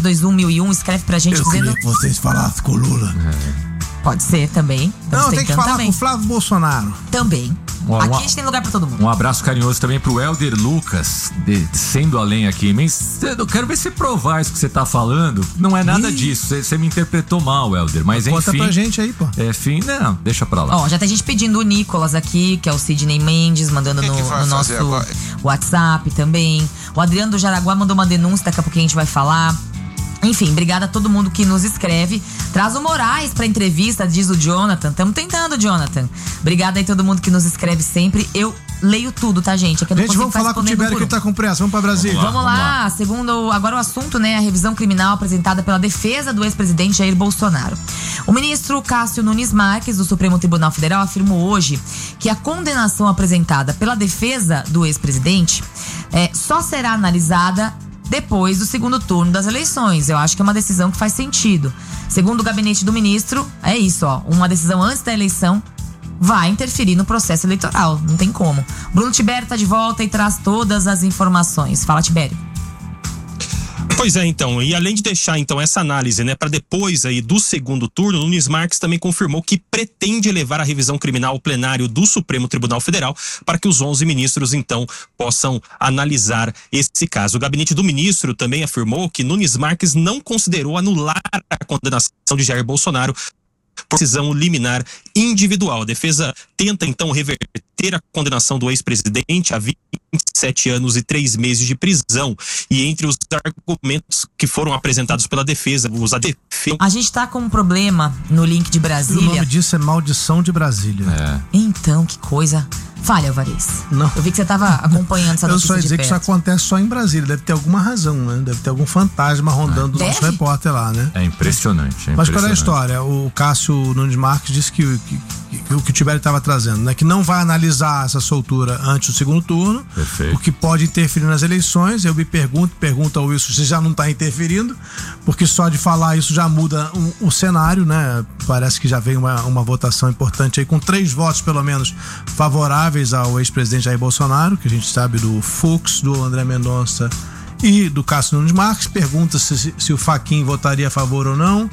322101, escreve pra gente dizendo... queria que vocês falassem com o Lula. Pode ser também. Não, tem que falar com o Flávio Bolsonaro. Também. Aqui a gente tem lugar pra todo mundo. Um abraço carinhoso também pro Helder Lucas, sendo além aqui. Mas eu quero ver você provar isso que você tá falando. Não é nada disso. Você me interpretou mal, Helder. Mas Conta enfim. pra gente aí, pô. Não, deixa pra lá. Ó, já tem gente pedindo o Nicolas aqui, que é o Sidney Mendes, mandando no nosso WhatsApp também. O Adriano do Jaraguá mandou uma denúncia, daqui a pouquinho a gente vai falar. Enfim, obrigada a todo mundo que nos escreve. Traz o Moraes pra entrevista, diz o Jonathan. Tamo tentando, Jonathan. Obrigada aí todo mundo que nos escreve sempre. Eu leio tudo, tá, gente? Gente, vamos falar com o Tibério que tá com pressa. Vamos pra Brasília. Vamos lá. Segundo agora o assunto, né? A revisão criminal apresentada pela defesa do ex-presidente Jair Bolsonaro. O ministro Cássio Nunes Marques, do Supremo Tribunal Federal, afirmou hoje que a condenação apresentada pela defesa do ex-presidente só será analisada depois do segundo turno das eleições. Eu acho que é uma decisão que faz sentido. Segundo o gabinete do ministro, é isso, ó. Uma decisão antes da eleição vai interferir no processo eleitoral. Não tem como. Bruno Tibério tá de volta e traz todas as informações. Fala, Tibério. Pois é, então, e além de deixar então essa análise, né, para depois aí do segundo turno, Nunes Marques também confirmou que pretende levar a revisão criminal ao plenário do Supremo Tribunal Federal para que os 11 ministros então possam analisar esse caso. O gabinete do ministro também afirmou que Nunes Marques não considerou anular a condenação de Jair Bolsonaro por decisão liminar individual. A defesa tenta então reverter a condenação do ex-presidente a 27 anos e 3 meses de prisão. E entre os argumentos que foram apresentados pela defesa, a gente tá com um problema no link de Brasília. O nome disso é Maldição de Brasília. Então, que coisa. Falha, Alvarez. Não. Eu vi que você tava acompanhando essa notícia. Eu só ia dizer que isso acontece só em Brasília. Deve ter alguma razão, né? Deve ter algum fantasma rondando o nosso repórter lá, né? É impressionante. Mas qual é a história? O Cássio Nunes Marques disse que o que o Tibério estava trazendo, né? Que não vai analisar essa soltura antes do segundo turno. Perfeito. O que pode interferir nas eleições. Eu me pergunto ao Wilson se já não está interferindo, porque só de falar isso já muda o cenário, né? Parece que já vem uma votação importante aí, com 3 votos pelo menos favoráveis ao ex-presidente Jair Bolsonaro, que a gente sabe do Fux, do André Mendonça e do Cássio Nunes Marques. Pergunta se o Fachin votaria a favor ou não,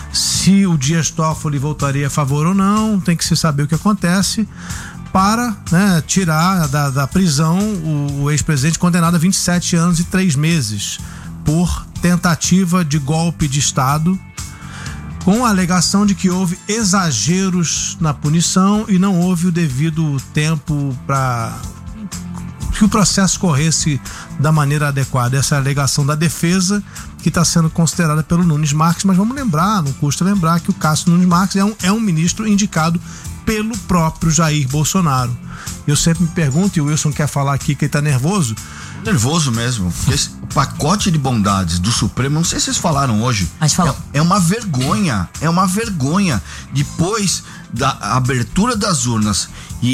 se o Dias Toffoli votaria a favor ou não. Tem que se saber o que acontece para, né, tirar da prisão o ex-presidente condenado a 27 anos e 3 meses por tentativa de golpe de Estado, com a alegação de que houve exageros na punição e não houve o devido tempo para que o processo corresse da maneira adequada. Essa é a alegação da defesa, que está sendo considerada pelo Nunes Marques. Mas vamos lembrar, não custa lembrar, que o Cássio Nunes Marques é um ministro indicado pelo próprio Jair Bolsonaro. Eu sempre me pergunto, e o Wilson quer falar aqui que ele está nervoso. Nervoso mesmo. O pacote de bondades do Supremo, não sei se vocês falaram hoje, é uma vergonha. É uma vergonha. Depois da abertura das urnas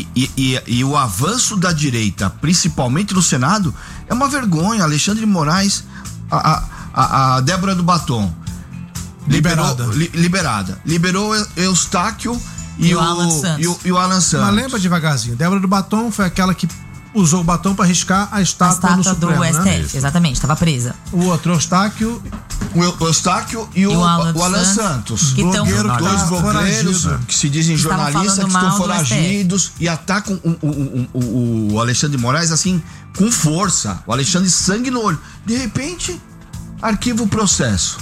e o avanço da direita, principalmente no Senado, é uma vergonha. Alexandre de Moraes, a Débora do Batom, liberada. Liberou Eustáquio e o Alan Santos. Mas lembra devagarzinho, Débora do Batom foi aquela que usou o batom para riscar a estátua do Supremo, do STF, né? Exatamente, estava presa. O outro Eustáquio, e o Alan Santos, dois blogueiros que se dizem jornalistas, que estão foragidos e atacam o Alexandre de Moraes assim com força. O Alexandre sangue no olho. De repente, arquiva o processo.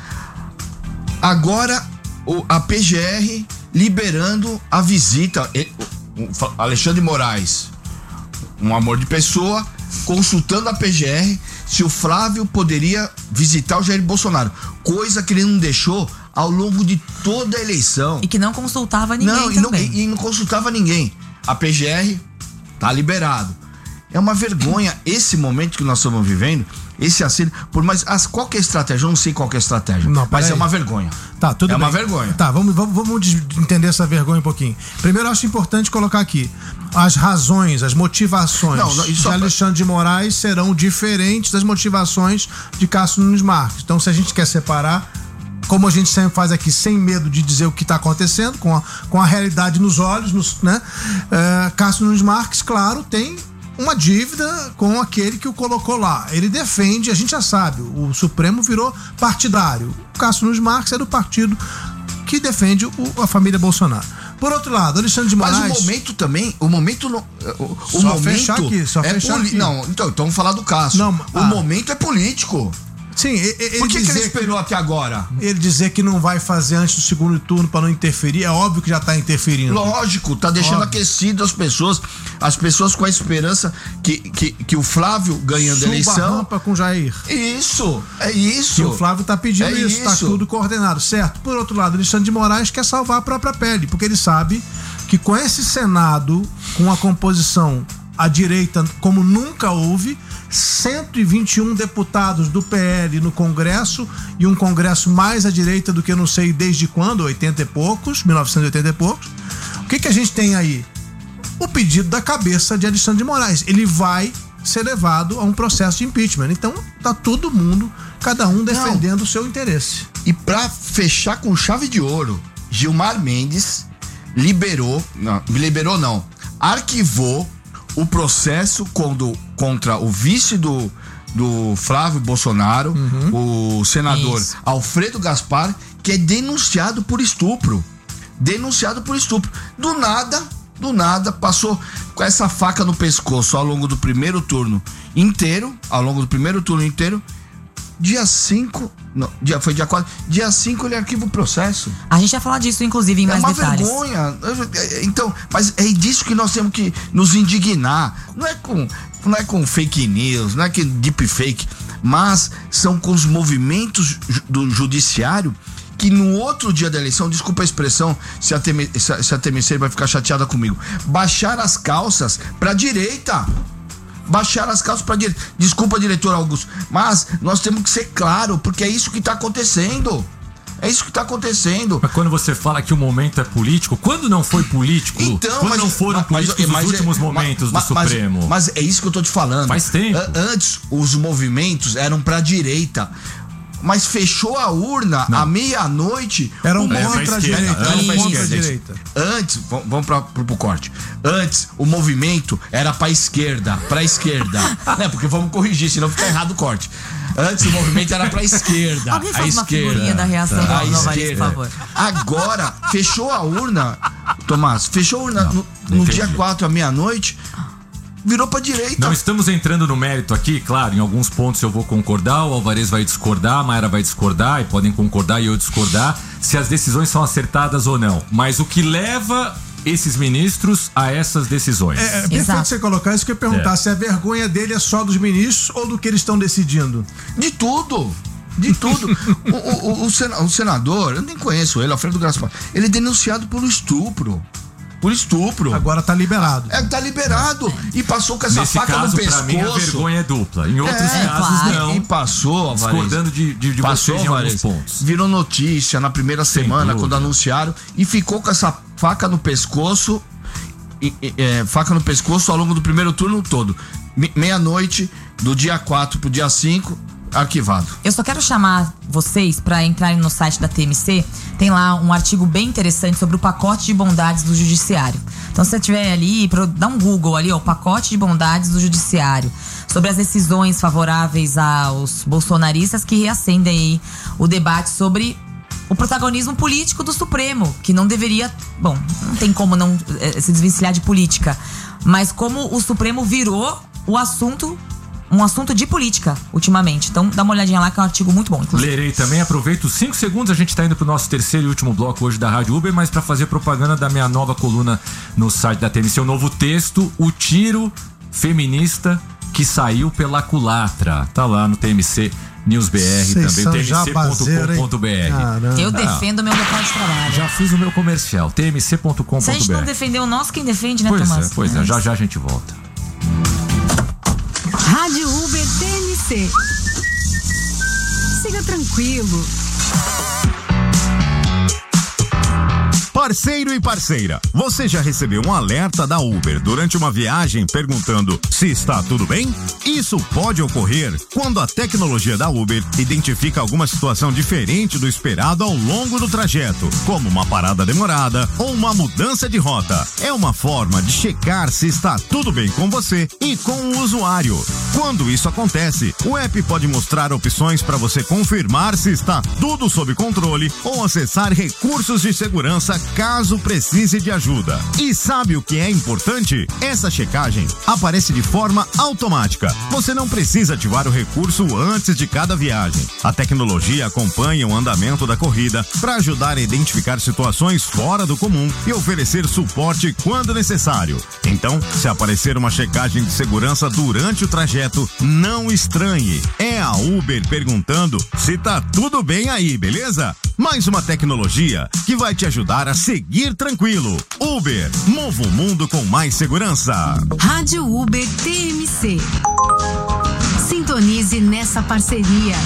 Agora a PGR liberando a visita. O Alexandre de Moraes, um amor de pessoa, consultando a PGR se o Flávio poderia visitar o Jair Bolsonaro, coisa que ele não deixou ao longo de toda a eleição. E que não consultava ninguém também. Não consultava ninguém. A PGR tá liberado. É uma vergonha esse momento que nós estamos vivendo, esse assino. Por mais qual que é a estratégia? Eu não sei qual que é a estratégia, mas é uma vergonha. Tá, tudo bem. É uma vergonha. Tá, vamos entender essa vergonha um pouquinho. Primeiro, eu acho importante colocar aqui as razões, as motivações de Alexandre de Moraes serão diferentes das motivações de Cássio Nunes Marques. Então, se a gente quer separar, como a gente sempre faz aqui, sem medo de dizer o que está acontecendo, com a realidade nos olhos, né? Cássio Nunes Marques, claro, tem uma dívida com aquele que o colocou lá. Ele defende, a gente já sabe, o Supremo virou partidário. O Cássio Nunes Marques é do partido que defende a família Bolsonaro. Por outro lado, Alexandre de Moraes... Mas o momento também, o momento... Só fechar aqui. Não, então vamos falar do Cássio. O momento é político. Sim, por que ele esperou até agora? Ele dizer que não vai fazer antes do segundo turno para não interferir, é óbvio que já tá interferindo. Lógico, tá deixando aquecido as pessoas com a esperança que o Flávio ganhando a eleição. Suba a rampa com Jair. Isso, é isso. E o Flávio tá pedindo isso, tá tudo coordenado, certo? Por outro lado, Alexandre de Moraes quer salvar a própria pele, porque ele sabe que com esse Senado, com a composição à direita como nunca houve, 121 deputados do PL no Congresso e um Congresso mais à direita do que eu não sei desde quando, 80 e poucos, 1980 e poucos. O que a gente tem aí? O pedido da cabeça de Alexandre de Moraes. Ele vai ser levado a um processo de impeachment. Então tá todo mundo, cada um defendendo o seu interesse. E pra fechar com chave de ouro, Gilmar Mendes arquivou o processo contra o vice do Flávio Bolsonaro, o senador Alfredo Gaspar, que é denunciado por estupro. Do nada, passou com essa faca no pescoço ao longo do primeiro turno inteiro. Dia 5, foi dia 4, dia 5 ele arquiva o processo. A gente vai falar disso, inclusive, em mais detalhes. É uma vergonha. Então, mas é disso que nós temos que nos indignar. Não é com fake news, não é que deepfake, mas são com os movimentos do judiciário que no outro dia da eleição, desculpa a expressão, se a TMC vai ficar chateada comigo, baixar as calças pra direita. Desculpa, diretor Augusto, mas nós temos que ser claro, porque é isso que tá acontecendo. Mas quando você fala que o momento é político, quando não foi político? Então, quando não foram políticos os últimos momentos do Supremo? Mas é isso que eu tô te falando. Faz tempo. Antes, os movimentos eram pra direita. Mas fechou a urna à meia-noite. Era um contra a direita. Antes, vamos pro corte. Antes, o movimento era pra esquerda. Né? Porque vamos corrigir, senão fica errado o corte. Antes o movimento era pra esquerda. Alguém faz uma figurinha da reação do Novalis, por favor. Agora, fechou a urna, Tomás, no dia 4 à meia-noite. Virou pra direita. Não estamos entrando no mérito aqui, claro, em alguns pontos eu vou concordar, o Alvarez vai discordar, a Mayra vai discordar, e podem concordar e eu discordar, se as decisões são acertadas ou não. Mas o que leva esses ministros a essas decisões? É perfeito você colocar isso, que eu ia perguntar se a vergonha dele é só dos ministros ou do que eles estão decidindo. De tudo. O senador, eu nem conheço ele, Alfredo Gaspar, ele é denunciado por estupro. Agora tá liberado. Tá liberado. E passou com essa Nesse faca caso, no pescoço. Pra mim, a vergonha é dupla. Em outros casos, claro. E passou, Alvarez. Discordando de vocês em alguns pontos. Virou notícia na primeira semana, dúvida, quando anunciaram, e ficou com essa faca no pescoço, ao longo do primeiro turno todo. Meia-noite, do dia 4 pro dia 5, arquivado. Eu só quero chamar vocês para entrarem no site da TMC. Tem lá um artigo bem interessante sobre o pacote de bondades do judiciário. Então, se você tiver ali, dá um Google ali, ó, o pacote de bondades do judiciário, sobre as decisões favoráveis aos bolsonaristas que reacendem aí o debate sobre o protagonismo político do Supremo, que não deveria, bom, não tem como não se desvencilhar de política, mas como o Supremo virou um assunto de política, ultimamente. Então, dá uma olhadinha lá, que é um artigo muito bom, inclusive. Lerei também, aproveito 5 segundos, a gente tá indo pro nosso terceiro e último bloco hoje da Rádio Uber, mas pra fazer propaganda da minha nova coluna no site da TMC, um novo texto, o tiro feminista que saiu pela culatra. Tá lá no TMC News BR, também, tmc.com.br. Eu defendo o meu local de trabalho. Já fiz o meu comercial, tmc.com.br. Se a gente não defender o nosso, quem defende, né, Tomás? Pois é, já a gente volta. Rádio Uber TMC. Siga tranquilo. Parceiro e parceira, você já recebeu um alerta da Uber durante uma viagem perguntando se está tudo bem? Isso pode ocorrer quando a tecnologia da Uber identifica alguma situação diferente do esperado ao longo do trajeto, como uma parada demorada ou uma mudança de rota. É uma forma de checar se está tudo bem com você e com o usuário. Quando isso acontece, o app pode mostrar opções para você confirmar se está tudo sob controle ou acessar recursos de segurança caso precise de ajuda. E sabe o que é importante? Essa checagem aparece de forma automática. Você não precisa ativar o recurso antes de cada viagem. A tecnologia acompanha o andamento da corrida para ajudar a identificar situações fora do comum e oferecer suporte quando necessário. Então, se aparecer uma checagem de segurança durante o trajeto, não estranhe. É a Uber perguntando se tá tudo bem aí, beleza? Mais uma tecnologia que vai te ajudar a seguir tranquilo. Uber, mova o mundo com mais segurança. Rádio Uber TMC. Sintonize nessa parceria.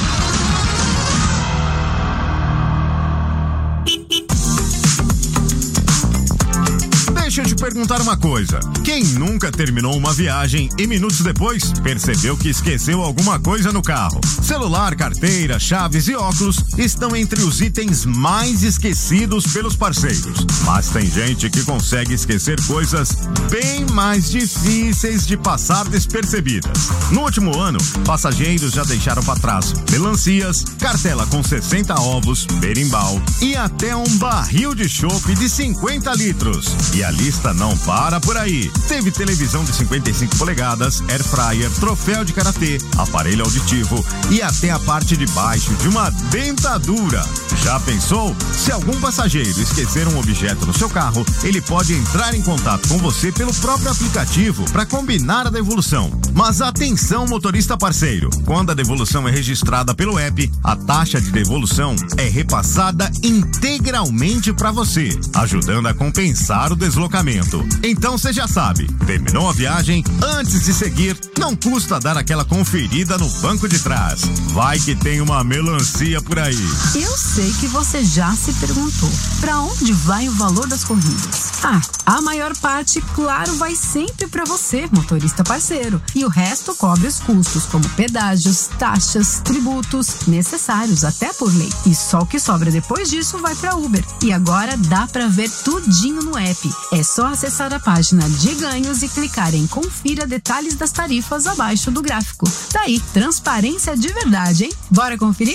Deixa eu te perguntar uma coisa. Quem nunca terminou uma viagem e minutos depois percebeu que esqueceu alguma coisa no carro? Celular, carteira, chaves e óculos estão entre os itens mais esquecidos pelos parceiros. Mas tem gente que consegue esquecer coisas bem mais difíceis de passar despercebidas. No último ano, passageiros já deixaram para trás melancias, cartela com 60 ovos, berimbau e até um barril de chopp de 50 litros. E a lista não para por aí. Teve televisão de 55 polegadas, air fryer, troféu de karatê, aparelho auditivo e até a parte de baixo de uma dentadura. Já pensou? Se algum passageiro esquecer um objeto no seu carro, ele pode entrar em contato com você pelo próprio aplicativo para combinar a devolução. Mas atenção, motorista parceiro, quando a devolução é registrada pelo app, a taxa de devolução é repassada integralmente para você, ajudando a compensar o deslocamento. Então você já sabe, terminou a viagem, antes de seguir, não custa dar aquela conferida no banco de trás. Vai que tem uma melancia por aí. Eu sei que você já se perguntou, para onde vai o valor das corridas? A maior parte, claro, vai sempre para você, motorista parceiro. E o resto cobre os custos, como pedágios, taxas, tributos, necessários até por lei. E só o que sobra depois disso vai para Uber. E agora dá para ver tudinho no app. É só acessar a página de ganhos e clicar em confira detalhes das tarifas abaixo do gráfico. Daí, transparência de verdade, hein? Bora conferir?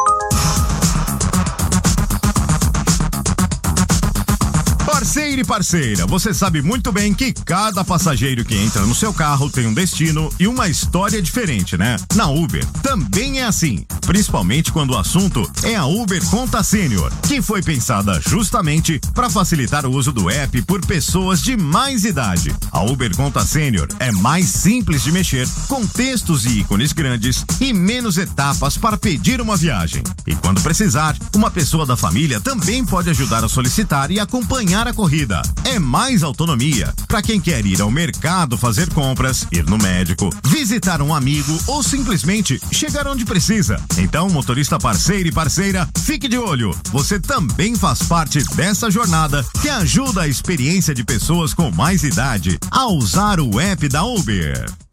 Parceiro e parceira, você sabe muito bem que cada passageiro que entra no seu carro tem um destino e uma história diferente, né? Na Uber também é assim, principalmente quando o assunto é a Uber Conta Sênior, que foi pensada justamente para facilitar o uso do app por pessoas de mais idade. A Uber Conta Sênior é mais simples de mexer, com textos e ícones grandes e menos etapas para pedir uma viagem. E quando precisar, uma pessoa da família também pode ajudar a solicitar e acompanhar a corrida. É mais autonomia para quem quer ir ao mercado fazer compras, ir no médico, visitar um amigo ou simplesmente chegar onde precisa. Então, motorista parceiro e parceira, fique de olho. Você também faz parte dessa jornada que ajuda a experiência de pessoas com mais idade a usar o app da Uber.